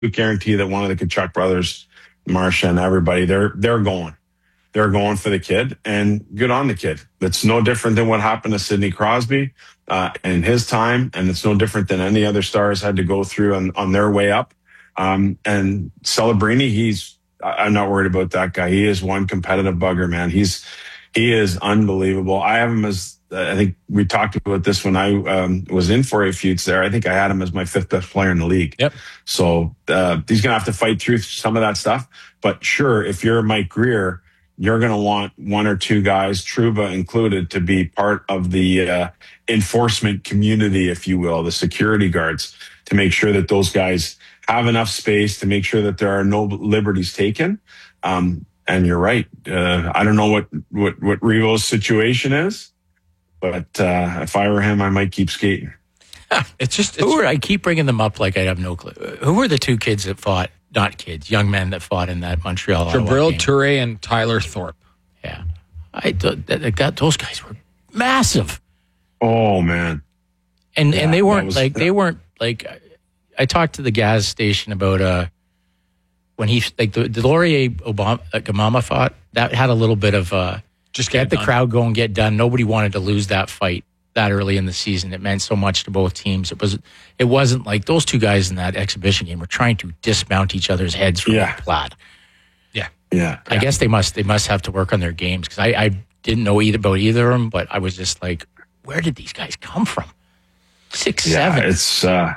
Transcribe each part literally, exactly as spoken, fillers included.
guarantee that one of the Kachuk brothers, Marsha and everybody, they're they're going. They're going for the kid, and good on the kid. It's no different than what happened to Sidney Crosby uh, in his time, and it's no different than any other stars had to go through on, on their way up. Um, and Celebrini, he's I'm not worried about that guy. He is one competitive bugger, man. He's he is unbelievable. I have him as I think we talked about this when I um, was in for a few there. I think I had him as my fifth best player in the league. Yep. So uh, he's gonna have to fight through some of that stuff. But sure, if you're Mike Grier, you're going to want one or two guys, Trouba included, to be part of the uh, enforcement community, if you will, the security guards, to make sure that those guys have enough space, to make sure that there are no liberties taken. Um, and you're right. Uh, I don't know what, what, what Revo's situation is, but uh, if I were him, I might keep skating. It's just, it's, who are, I keep bringing them up like I have no clue. Who were the two kids that fought? Not kids, young men that fought in that Montreal. Jabril Toure and Tyler Thorpe. Yeah, I th- that got those guys were massive. Oh man, and yeah, and they weren't was, like they weren't like. I talked to the gas station about uh when he like the, the Laurier Obama uh, Gamama fought, that had a little bit of uh just get get the done. crowd going, get done. Nobody wanted to lose that fight that early in the season. It meant so much to both teams. It was it wasn't like those two guys in that exhibition game were trying to dismount each other's heads from yeah. the plaid. Yeah. Yeah. I guess they must they must have to work on their games, because I, I didn't know either about either of them, but I was just like, where did these guys come from? Six, yeah, seven. It's uh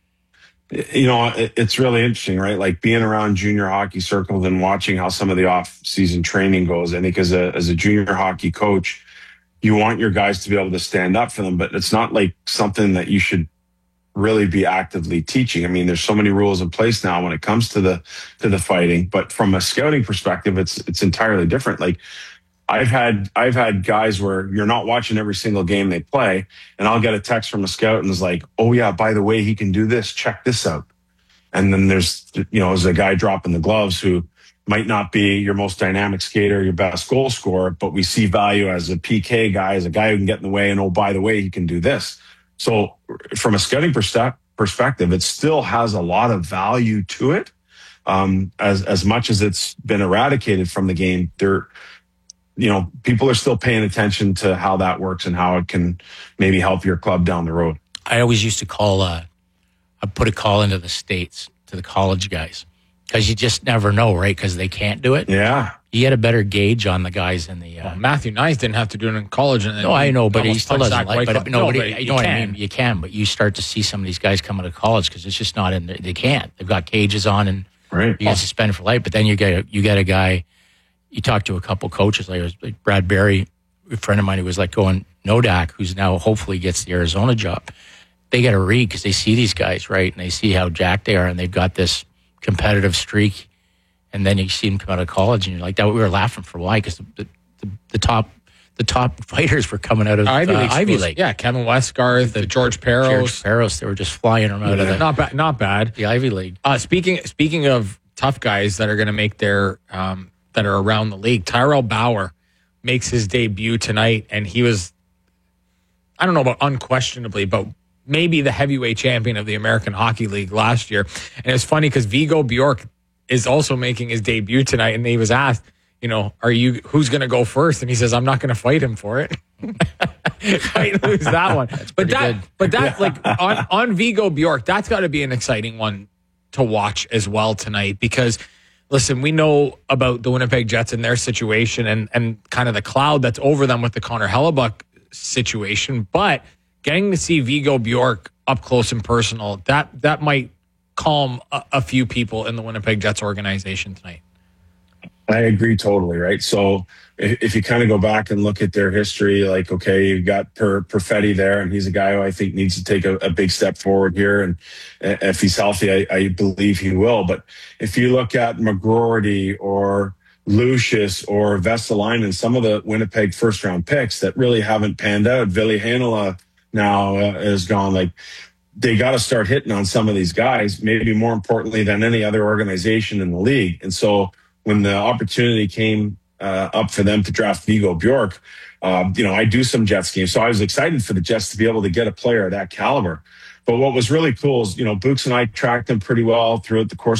you know, it, it's really interesting, right? Like being around junior hockey circles and watching how some of the off-season training goes. I think as a as a junior hockey coach, you want your guys to be able to stand up for them, but it's not like something that you should really be actively teaching. I mean, there's so many rules in place now when it comes to the to the fighting, but from a scouting perspective, it's it's entirely different. Like I've had I've had guys where you're not watching every single game they play, and I'll get a text from a scout and it's like, oh yeah, by the way, he can do this. Check this out. And then there's you know, there's a guy dropping the gloves who might not be your most dynamic skater, your best goal scorer, but we see value as a P K guy, as a guy who can get in the way, and oh, by the way, he can do this. So from a scouting perspective, it still has a lot of value to it. Um, as, as much as it's been eradicated from the game, there, you know, people are still paying attention to how that works and how it can maybe help your club down the road. I always used to call, uh, I put a call into the States, to the college guys, because you just never know, right? Because they can't do it. Yeah. You get a better gauge on the guys in the. Uh, well, Matthew Nyes didn't have to do it in college. And no, I know, but he still doesn't like. But, no, but but you you know what can. I mean. You can, but you start to see some of these guys coming to college because it's just not in. The, they can't. They've got cages on, and right. you get suspended for life. But then you get a, you get a guy. You talk to a couple coaches, like, it was like Brad Berry, a friend of mine who was like going Nodak, who's now hopefully gets the Arizona job. They get a read because they see these guys, right, and they see how jacked they are, and they've got this competitive streak. And then you see them come out of college, and you're like, that. We were laughing for a while because the, the, the top the top fighters were coming out of Ivy uh, League. Ivy League. Yeah, Kevin Westgarth, the, the George Peros. George Peros, they were just flying them out yeah, of the, not bad. Not bad. The Ivy League. Uh, speaking speaking of tough guys that are going to make their um, that are around the league, Tyrell Bauer makes his debut tonight, and he was, I don't know about unquestionably, but maybe the heavyweight champion of the American Hockey League last year. And it's funny because Vigo Bjork is also making his debut tonight, and he was asked, you know, are you who's going to go first? And he says, I'm not going to fight him for it. Might lose that one. But that, good. but that, like on on Vigo Bjork, that's got to be an exciting one to watch as well tonight, because listen, we know about the Winnipeg Jets and their situation and and kind of the cloud that's over them with the Connor Hellebuck situation, but getting to see Vigo Bjork up close and personal, that that might calm a, a few people in the Winnipeg Jets organization tonight. I agree totally, right? So if, if you kind of go back and look at their history, like, okay, you've got per, Perfetti there, and he's a guy who I think needs to take a, a big step forward here. And if he's healthy, I, I believe he will. But if you look at McGroarty or Lucius or Vesalainen, some of the Winnipeg first-round picks that really haven't panned out, Ville Heinola now uh, is gone, like, they got to start hitting on some of these guys, maybe more importantly than any other organization in the league. And so when the opportunity came uh, up for them to draft Vigo Bjork, um, you know, I do some Jets games. So I was excited for the Jets to be able to get a player of that caliber. But what was really cool is, you know, Books and I tracked him pretty well throughout the course